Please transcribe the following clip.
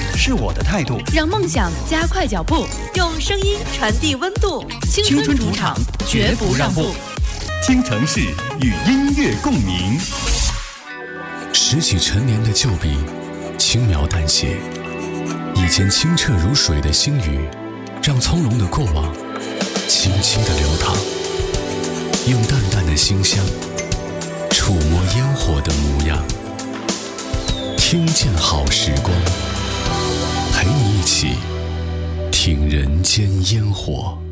是我的态度。 让梦想加快脚步，用声音传递温度。青春主场，绝不让步。 京城市与音乐共鸣。 拾起陈年的旧笔，轻描淡写，以前清澈如水的心语，让从容的过往轻轻地流淌，用淡淡的馨香触摸烟火的模样，听见好时光，陪你一起听人间烟火。